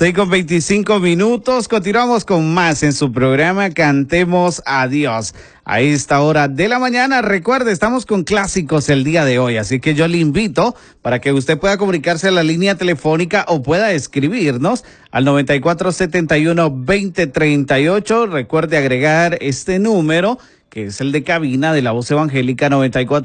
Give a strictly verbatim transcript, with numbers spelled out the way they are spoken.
seis con veinticinco minutos. Continuamos con más en su programa Cantemos a Dios. A esta hora de la mañana, recuerde, estamos con clásicos el día de hoy, así que yo le invito para que usted pueda comunicarse a la línea telefónica o pueda escribirnos al noventa y cuatro setenta y uno veinte treinta y ocho. Recuerde agregar este número, que es el de cabina de la voz evangélica noventa y cuatro